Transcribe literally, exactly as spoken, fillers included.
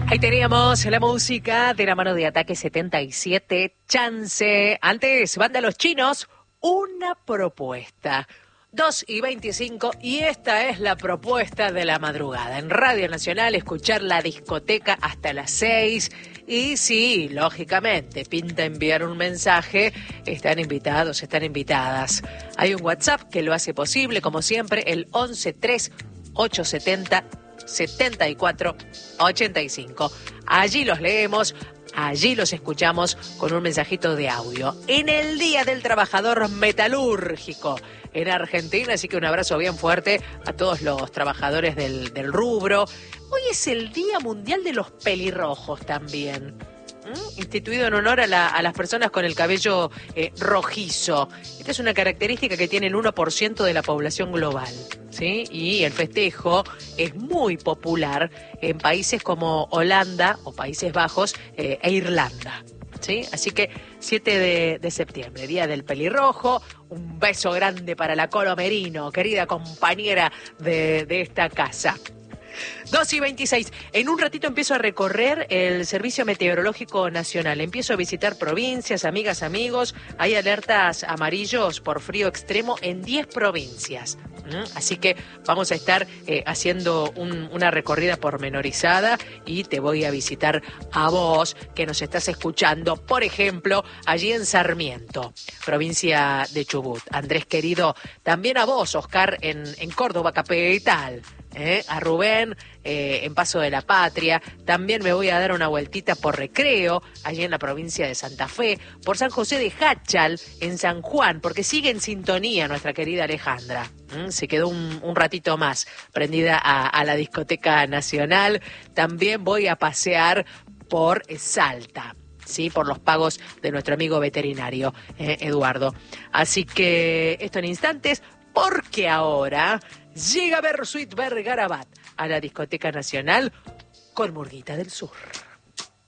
Ahí teníamos la música de la mano de Ataque setenta y siete, Chance. Antes, Banda Los Chinos, una propuesta. dos y veinticinco, y esta es la propuesta de la madrugada. En Radio Nacional, escuchar la discoteca hasta las seis. Y sí, lógicamente, pinta enviar un mensaje. Están invitados, están invitadas. Hay un WhatsApp que lo hace posible, como siempre, el once tres ocho setenta setenta y cuatro ochenta y cinco. Allí los leemos, allí los escuchamos con un mensajito de audio. En el Día del Trabajador Metalúrgico en Argentina, así que un abrazo bien fuerte a todos los trabajadores del, del rubro. Hoy es el Día Mundial de los Pelirrojos también. ¿Mm? Instituido en honor a, la, a las personas con el cabello eh, rojizo. Esta es una característica que tiene el uno por ciento de la población global, ¿sí? Y el festejo es muy popular en países como Holanda o Países Bajos eh, e Irlanda, ¿sí? Así que siete de septiembre, Día del Pelirrojo. Un beso grande para la Colo Merino, querida compañera de, de esta casa. dos y veintiséis. En un ratito empiezo a recorrer el Servicio Meteorológico Nacional. Empiezo a visitar provincias, amigas, amigos. Hay alertas amarillos por frío extremo en diez provincias. ¿Mm? Así que vamos a estar eh, haciendo un, una recorrida pormenorizada y te voy a visitar a vos que nos estás escuchando. Por ejemplo, allí en Sarmiento, provincia de Chubut. Andrés querido, también a vos, Oscar, en, en Córdoba capital. Eh, a Rubén eh, en Paso de la Patria. También me voy a dar una vueltita por Recreo, allí en la provincia de Santa Fe, por San José de Jáchal, en San Juan, porque sigue en sintonía nuestra querida Alejandra. ¿Mm? Se quedó un, un ratito más prendida a, a la discoteca nacional. También voy a pasear por Salta, sí, por los pagos de nuestro amigo veterinario, eh, Eduardo. Así que esto en instantes, porque ahora llega Bersuit Bergarabat a la discoteca nacional con Murguita del Sur.